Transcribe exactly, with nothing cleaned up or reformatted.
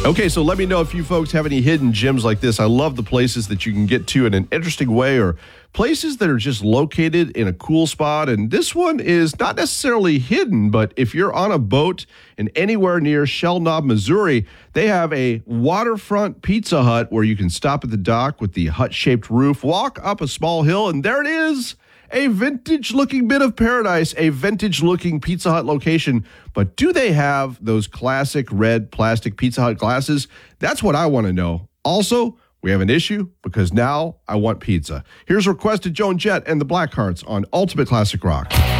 Okay, so let me know if you folks have any hidden gems like this. I love the places that you can get to in an interesting way, or places that are just located in a cool spot. And this one is not necessarily hidden, but if you're on a boat and anywhere near Shell Knob, Missouri, they have a waterfront Pizza Hut where you can stop at the dock with the hut-shaped roof, walk up a small hill, and there it is. A vintage-looking bit of paradise, a vintage-looking Pizza Hut location. But do they have those classic red plastic Pizza Hut glasses? That's what I want to know. Also, we have an issue because now I want pizza. Here's Requested Joan Jett and the Blackhearts on Ultimate Classic Rock.